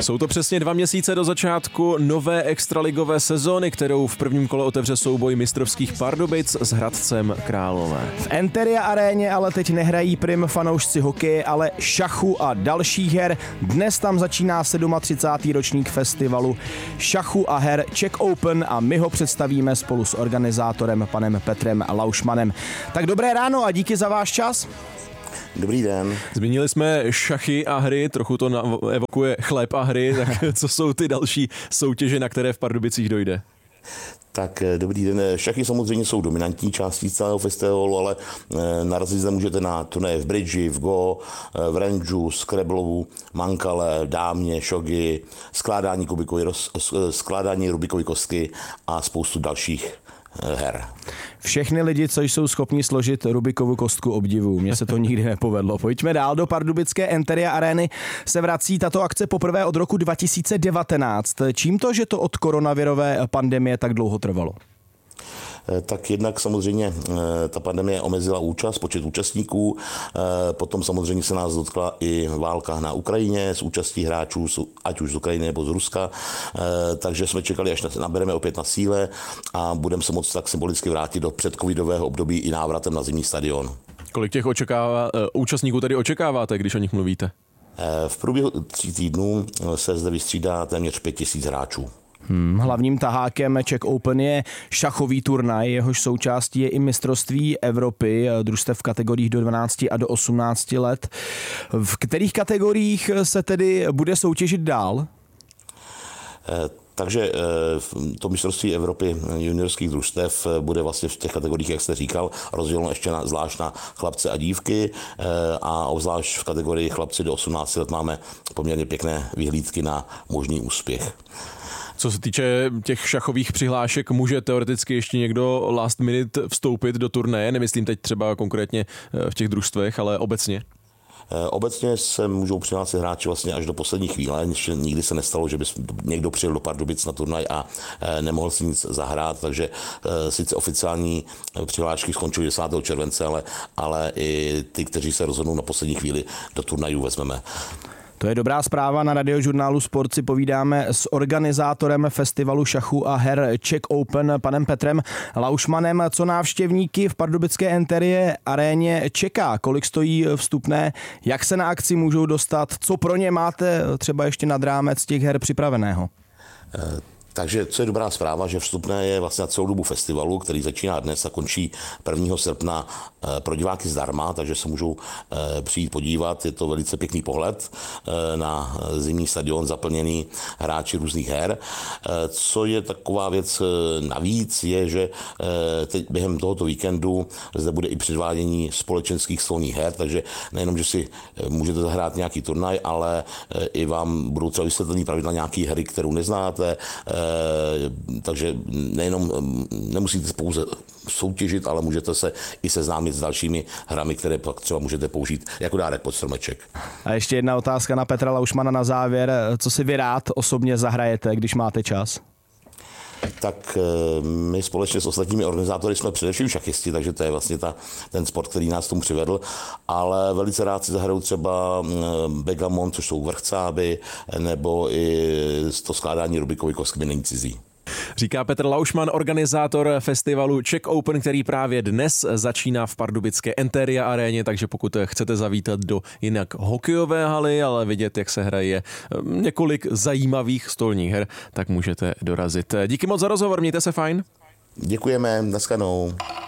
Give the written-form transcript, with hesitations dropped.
Jsou to přesně 2 měsíce do začátku nové extraligové sezóny, kterou v prvním kole otevře souboj mistrovských Pardubic s Hradcem Králové. V Enteria aréně ale teď nehrají prim fanoušci hokeje, ale šachu a dalších her. Dnes tam začíná 37. ročník festivalu šachu a her Czech Open a my ho představíme spolu s organizátorem panem Petrem Laušmanem. Tak dobré ráno a díky za váš čas. Dobrý den. Zmínili jsme šachy a hry, trochu to evokuje chléb a hry, tak co jsou ty další soutěže, na které v Pardubicích dojde? Tak dobrý den. Šachy samozřejmě jsou dominantní částí celého festivalu, ale narazit zde můžete na turnaje v bridži, v go, v rangeu, scrabblu, mankale, dámě, šogy, skládání Rubikovy kostky a spoustu dalších her. Všechny lidi, co jsou schopni složit Rubikovu kostku, obdivu. Mně se to nikdy nepovedlo. Pojďme dál. Do pardubické Enteria arény se vrací tato akce poprvé od roku 2019. Čím to, že to od koronavirové pandemie tak dlouho trvalo? Tak jednak samozřejmě ta pandemie omezila počet účastníků, potom samozřejmě se nás dotkla i válka na Ukrajině s účastí hráčů, ať už z Ukrajiny nebo z Ruska, takže jsme čekali, až nabereme opět na síle a budeme se moct tak symbolicky vrátit do předcovidového období i návratem na zimní stadion. Kolik těch účastníků tady očekáváte, když o nich mluvíte? V průběhu 3 týdnů se zde vystřídá téměř 5000 hráčů. Hlavním tahákem Czech Open je šachový turnaj, jehož součástí je i mistrovství Evropy, družstev v kategoriích do 12 a do 18 let. V kterých kategoriích se tedy bude soutěžit dál? Takže to mistrovství Evropy juniorských družstev bude vlastně v těch kategoriích, jak jste říkal, rozděleno ještě zvlášť na chlapce a dívky a obzvlášť v kategorii chlapci do 18 let máme poměrně pěkné vyhlídky na možný úspěch. Co se týče těch šachových přihlášek, může teoreticky ještě někdo last minute vstoupit do turnaje? Nemyslím teď třeba konkrétně v těch družstvech, ale obecně. Obecně se můžou přihlásit hráči vlastně až do poslední chvíle. Nikdy se nestalo, že by někdo přijel do Pardubic na turnaj a nemohl si nic zahrát, takže sice oficiální přihlášky skončily 10. července, ale i ty, kteří se rozhodnou na poslední chvíli, do turnajů vezmeme. To je dobrá zpráva. Na Radiožurnálu Sport si povídáme s organizátorem festivalu šachu a her Czech Open, panem Petrem Laušmanem. Co návštěvníky v pardubické Enterie aréně čeká? Kolik stojí vstupné? Jak se na akci můžou dostat? Co pro ně máte třeba ještě nad rámec těch her připraveného? Takže co je dobrá zpráva, že vstupné je vlastně na celou dobu festivalu, který začíná dnes a končí 1. srpna pro diváky zdarma, takže se můžou přijít podívat. Je to velice pěkný pohled na zimní stadion zaplněný hráči různých her. Co je taková věc navíc, je, že teď během tohoto víkendu zde bude i předvádění společenských stolních her, takže nejenom, že si můžete zahrát nějaký turnaj, ale i vám budou třeba vysvětlený pravidla nějaký hry, kterou neznáte, takže nemusíte pouze soutěžit, ale můžete se i seznámit s dalšími hrami, které pak třeba můžete použít jako dárek pod stromeček. A ještě jedna otázka na Petra Laušmana na závěr. Co si vy rád osobně zahrajete, když máte čas? Tak my společně s ostatními organizátory jsme především šachisti, takže to je vlastně ten sport, který nás tomu přivedl, ale velice rád si zahraju třeba backgammon, což jsou vrchcáby, nebo i to skládání Rubikovy kostky mi není cizí. Říká Petr Laušman, organizátor festivalu Czech Open, který právě dnes začíná v pardubické Enteria aréně, takže pokud chcete zavítat do jinak hokejové haly, ale vidět, jak se hraje několik zajímavých stolních her, tak můžete dorazit. Díky moc za rozhovor, mějte se fajn. Děkujeme, nashledanou.